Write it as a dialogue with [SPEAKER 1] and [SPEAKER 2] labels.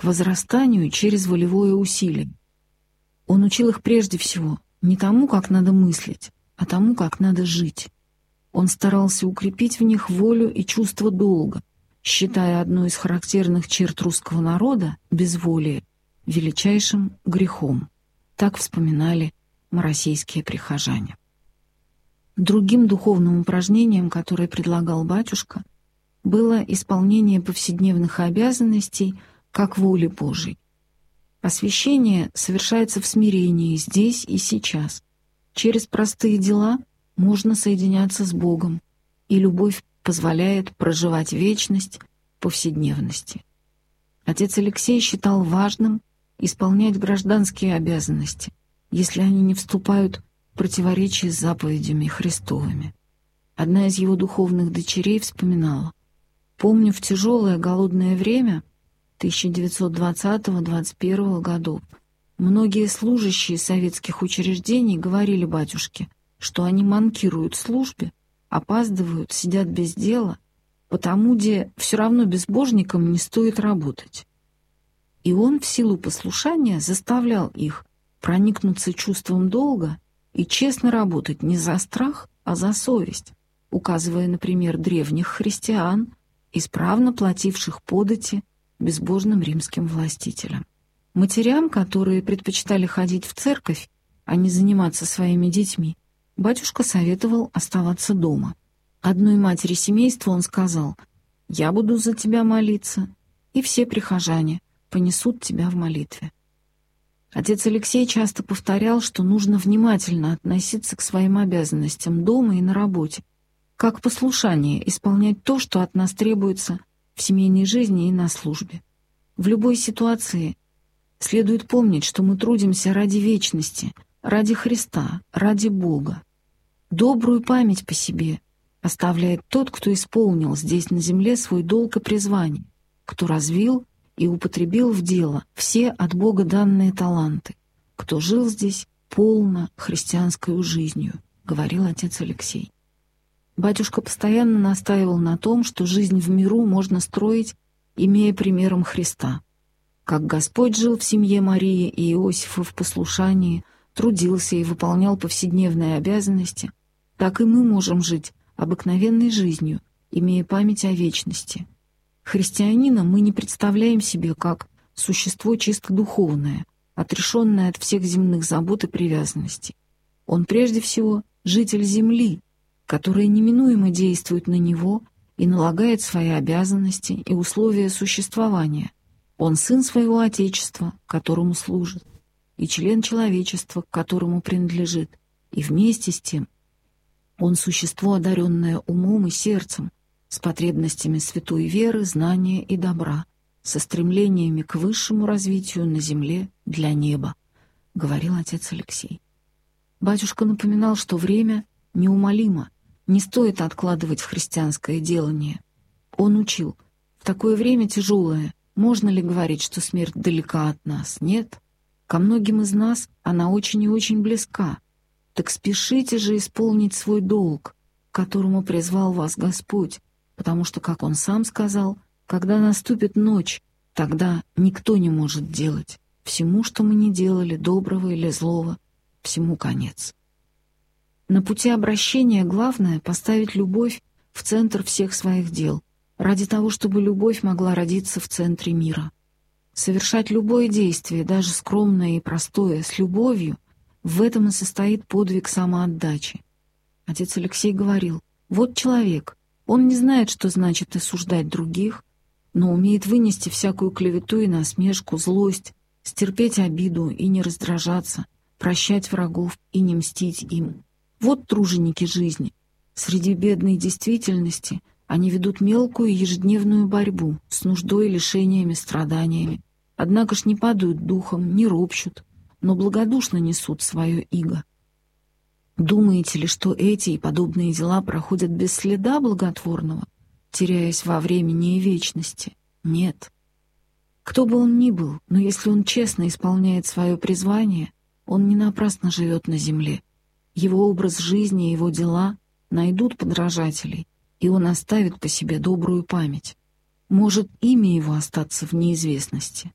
[SPEAKER 1] возрастанию через волевое усилие. Он учил их прежде всего не тому, как надо мыслить, а тому, как надо жить. Он старался укрепить в них волю и чувство долга, считая одну из характерных черт русского народа, безволие, величайшим грехом. Так вспоминали моросейские прихожане. Другим духовным упражнением, которое предлагал батюшка, было исполнение повседневных обязанностей как воли Божией. Освящение совершается в смирении здесь и сейчас. Через простые дела можно соединяться с Богом, и любовь позволяет проживать вечность повседневности. Отец Алексей считал важным исполнять гражданские обязанности, если они не вступают в противоречие с заповедями Христовыми. Одна из его духовных дочерей вспоминала: «Помню, в тяжелое голодное время 1920-21 годов многие служащие советских учреждений говорили батюшке, что они манкируют службе, опаздывают, сидят без дела, потому где все равно безбожникам не стоит работать». И он в силу послушания заставлял их проникнуться чувством долга и честно работать не за страх, а за совесть, указывая на пример древних христиан, исправно плативших подати безбожным римским властителям. Матерям, которые предпочитали ходить в церковь, а не заниматься своими детьми, батюшка советовал оставаться дома. Одной матери семейства он сказал: «Я буду за тебя молиться, и все прихожане понесут тебя в молитве». Отец Алексей часто повторял, что нужно внимательно относиться к своим обязанностям дома и на работе, как послушание исполнять то, что от нас требуется в семейной жизни и на службе. В любой ситуации следует помнить, что мы трудимся ради вечности, ради Христа, ради Бога. Добрую память по себе оставляет тот, кто исполнил здесь на земле свой долг и призвание, кто развил и употребил в дело все от Бога данные таланты, кто жил здесь полно христианской жизнью, говорил отец Алексей. Батюшка постоянно настаивал на том, что жизнь в миру можно строить, имея примером Христа. Как Господь жил в семье Марии и Иосифа в послушании, трудился и выполнял повседневные обязанности, так и мы можем жить обыкновенной жизнью, имея память о вечности. Христианина мы не представляем себе как существо чисто духовное, отрешенное от всех земных забот и привязанностей. Он прежде всего житель земли, которая неминуемо действует на него и налагает свои обязанности и условия существования. Он сын своего Отечества, которому служит, и член человечества, к которому принадлежит, и вместе с тем он существо, одаренное умом и сердцем, с потребностями святой веры, знания и добра, со стремлениями к высшему развитию на земле для неба, говорил отец Алексей. Батюшка напоминал, что время неумолимо, не стоит откладывать христианское делание. Он учил: в такое время тяжелое можно ли говорить, что смерть далека от нас? Нет. Ко многим из нас она очень и очень близка. Так спешите же исполнить свой долг, к которому призвал вас Господь, потому что, как Он сам сказал, когда наступит ночь, тогда никто не может делать. Всему, что мы не делали, доброго или злого, всему конец. На пути обращения главное — поставить любовь в центр всех своих дел, ради того, чтобы любовь могла родиться в центре мира. Совершать любое действие, даже скромное и простое, с любовью — в этом и состоит подвиг самоотдачи. Отец Алексей говорил: вот человек, он не знает, что значит осуждать других, но умеет вынести всякую клевету и насмешку, злость, стерпеть обиду и не раздражаться, прощать врагов и не мстить им. Вот труженики жизни. Среди бедной действительности они ведут мелкую ежедневную борьбу с нуждой, лишениями, страданиями. Однако ж не падают духом, не ропщут, но благодушно несут свое иго. Думаете ли, что эти и подобные дела проходят без следа благотворного, теряясь во времени и вечности? Нет. Кто бы он ни был, но если он честно исполняет свое призвание, он не напрасно живет на земле. Его образ жизни и его дела найдут подражателей, и он оставит по себе добрую память. Может имя его остаться в неизвестности,